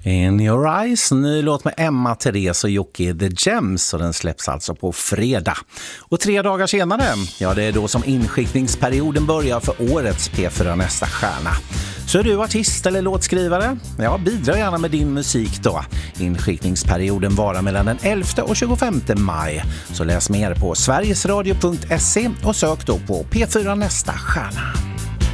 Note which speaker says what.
Speaker 1: In Your Eyes, ny låt med Emma, Therese och Jocke The Gems, och den släpps alltså på fredag. Och 3 dagar senare, ja det är då som inskickningsperioden börjar för årets P4 Nästa stjärna. Så är du artist eller låtskrivare? Ja, bidra gärna med din musik då. Inskickningsperioden varar mellan den 11 och 25 maj. Så läs mer på sverigesradio.se och sök då på P4 Nästa stjärna.